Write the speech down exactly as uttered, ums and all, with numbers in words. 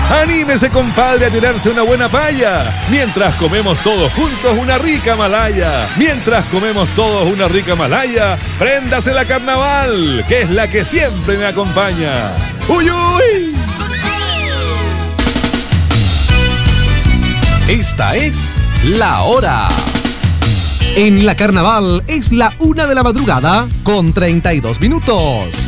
Anímese, compadre, a tirarse una buena paya. Mientras comemos todos juntos una rica malaya. Mientras comemos todos una rica malaya, préndase la carnaval, que es la que siempre me acompaña. ¡Uy, uy! Esta es La Hora. En la Carnaval es la una de la madrugada con treinta y dos minutos.